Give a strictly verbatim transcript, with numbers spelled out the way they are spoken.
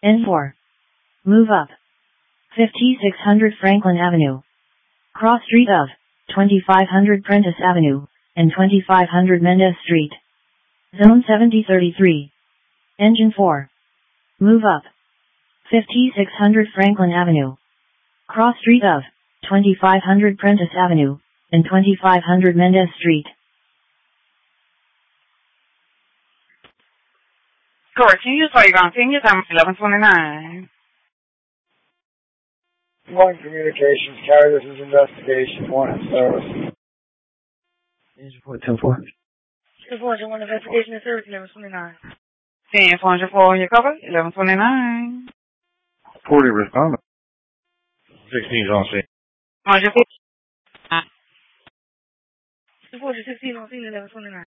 N four. Move up. fifty-six hundred Franklin Avenue. Cross street of twenty-five hundred Prentice Avenue and twenty-five hundred Mendez Street. Zone seventy thirty-three. Engine four. Move up. fifty-six hundred Franklin Avenue. Cross street of twenty-five hundred Prentice Avenue and twenty-five hundred Mendez Street. Correction, you saw you on senior time eleven twenty-nine. One communications carrier, this is investigation, one in service. Engine four, ten four. ten four, one investigation and service, eleven twenty-nine. ten four four, your cover, eleven twenty-nine. forty respondent. sixteen's on scene. one four. ten four, sixteen on scene, eleven twenty-nine.